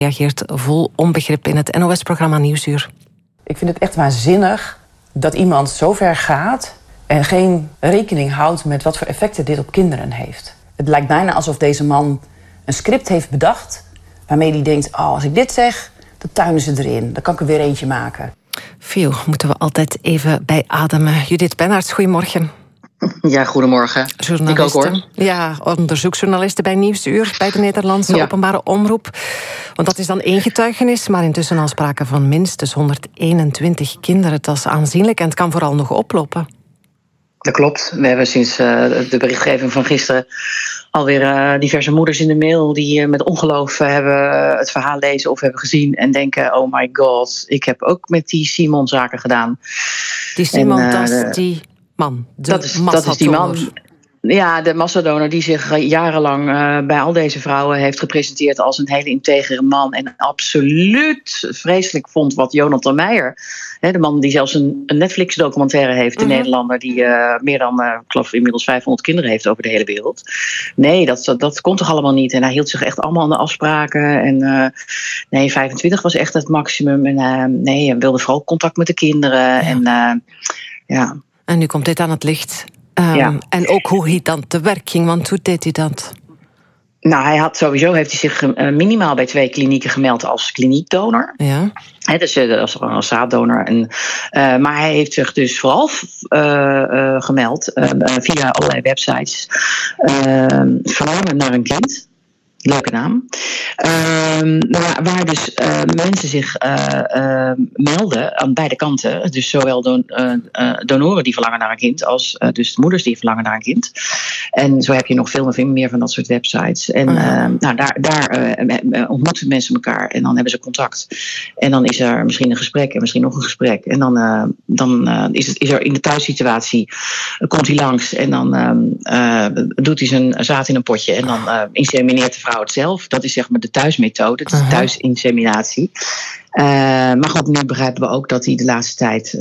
Reageert vol onbegrip in het NOS-programma Nieuwsuur. Ik vind het echt waanzinnig dat iemand zo ver gaat en geen rekening houdt met wat voor effecten dit op kinderen heeft. Het lijkt bijna alsof deze man een script heeft bedacht waarmee hij denkt, als ik dit zeg, dan tuinen ze erin. Dan kan ik er weer eentje maken. Veel moeten we altijd even bij ademen. Judith Pennaerts, goedemorgen. Ja, goedemorgen. Ik ook, hoor. Ja, onderzoeksjournalisten bij Nieuwsuur, bij de Nederlandse openbare omroep. Want dat is dan één getuigenis, maar intussen al sprake van minstens 121 kinderen. Dat is aanzienlijk en het kan vooral nog oplopen. Dat klopt. We hebben sinds de berichtgeving van gisteren alweer diverse moeders in de mail die met ongeloof hebben het verhaal lezen of hebben gezien en denken, oh my god, ik heb ook met die Simon zaken gedaan. Die Simon, dat is die man. Dat is die man. Ja, de massadonor die zich jarenlang bij al deze vrouwen heeft gepresenteerd als een hele integere man en absoluut vreselijk vond wat Jonathan Meijer, de man die zelfs een Netflix-documentaire heeft, de Nederlander die meer dan, ik geloof inmiddels 500 kinderen heeft over de hele wereld. Nee, dat kon toch allemaal niet. En hij hield zich echt allemaal aan de afspraken. En 25 was echt het maximum. En hij wilde vooral contact met de kinderen. Ja. En nu komt dit aan het licht. En ook hoe hij dan te werk ging, want hoe deed hij dat? Nou, heeft hij zich minimaal bij 2 klinieken gemeld als kliniekdonor. Ja. Dus als zaaddonor. Maar hij heeft zich dus vooral gemeld via allerlei websites. Verlangen naar een kind. Leuke naam. Waar dus mensen zich melden aan beide kanten. Dus zowel donoren die verlangen naar een kind als dus de moeders die verlangen naar een kind. En zo heb je nog veel meer van dat soort websites. En daar ontmoeten mensen elkaar en dan hebben ze contact. En dan is er misschien een gesprek en misschien nog een gesprek. En dan is er in de thuissituatie, komt hij langs en dan doet hij zijn zaad in een potje en dan insemineert de vrouw het zelf. Dat is zeg maar de thuismethode, de thuisinseminatie. Maar goed, nu begrijpen we ook dat hij de laatste tijd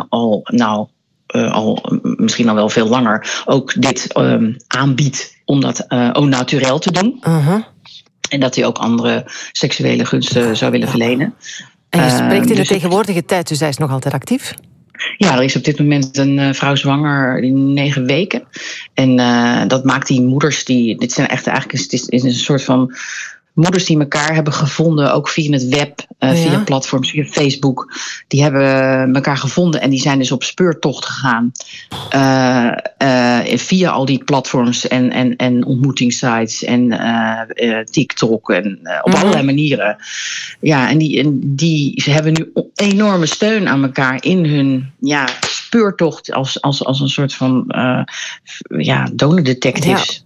al misschien al wel veel langer ook dit aanbiedt om dat au naturel te doen. En dat hij ook andere seksuele gunsten zou willen verlenen. En je spreekt in de tegenwoordige tijd, dus hij is nog altijd actief? Ja, er is op dit moment een vrouw zwanger in 9 weken. En dat maakt die moeders dit zijn echt eigenlijk het is een soort van moeders die elkaar hebben gevonden, ook via het web, via platforms, via Facebook. Die hebben elkaar gevonden en die zijn dus op speurtocht gegaan. Via al die platforms en ontmoetingssites en TikTok en op allerlei manieren. Ja, en ze hebben nu enorme steun aan elkaar in hun speurtocht als een soort van donordetectives.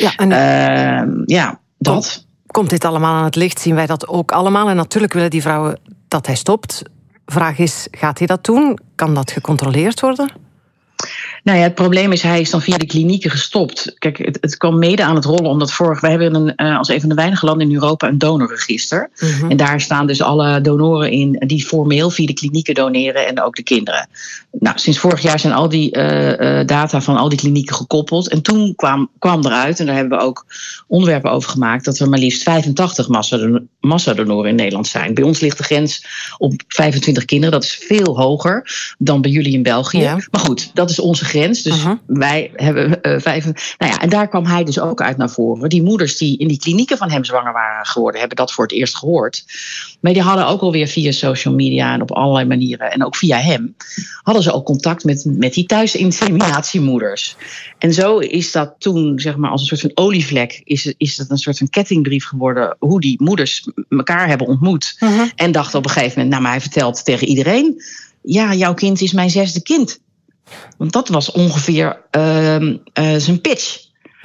Dat. Komt dit allemaal aan het licht, zien wij dat ook allemaal. En natuurlijk willen die vrouwen dat hij stopt. Vraag is, gaat hij dat doen? Kan dat gecontroleerd worden? Nou ja, het probleem is, hij is dan via de klinieken gestopt. Kijk, het kwam mede aan het rollen, omdat wij hebben als een van de weinige landen in Europa een donorregister. En daar staan dus alle donoren in die formeel via de klinieken doneren en ook de kinderen. Nou, sinds vorig jaar zijn al die data van al die klinieken gekoppeld. En toen kwam eruit, en daar hebben we ook onderwerpen over gemaakt, dat er maar liefst 85 massadonoren in Nederland zijn. Bij ons ligt de grens op 25 kinderen. Dat is veel hoger dan bij jullie in België. Ja. Maar goed, dat is onze grens. Dus wij hebben 5. Nou ja, en daar kwam hij dus ook uit naar voren. Die moeders die in die klinieken van hem zwanger waren geworden, hebben dat voor het eerst gehoord. Maar die hadden ook alweer via social media en op allerlei manieren, en ook via hem, hadden ze ook contact met die thuisinseminatiemoeders. En zo is dat toen, zeg maar, als een soort van olievlek, is dat een soort van kettingbrief geworden, hoe die moeders elkaar hebben ontmoet. En dachten op een gegeven moment, maar hij vertelt tegen iedereen, ja, jouw kind is mijn 6e kind. Want dat was ongeveer zijn pitch.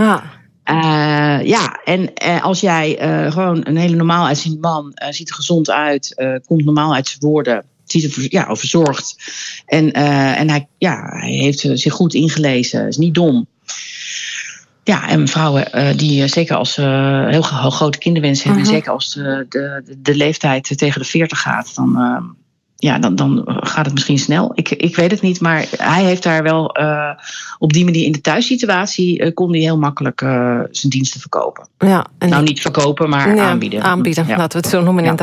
En als jij gewoon een hele normaal uitziende man, ziet er gezond uit, komt normaal uit zijn woorden, ziet er verzorgd. En hij heeft zich goed ingelezen, is niet dom. Ja, en vrouwen die zeker als heel grote kinderwens hebben, en zeker als de leeftijd tegen de 40 gaat, dan gaat het misschien snel. Ik weet het niet, maar hij heeft daar wel op die manier in de thuissituatie kon hij heel makkelijk zijn diensten verkopen. Ja, niet verkopen, maar aanbieden. Aanbieden, laten we het zo noemen.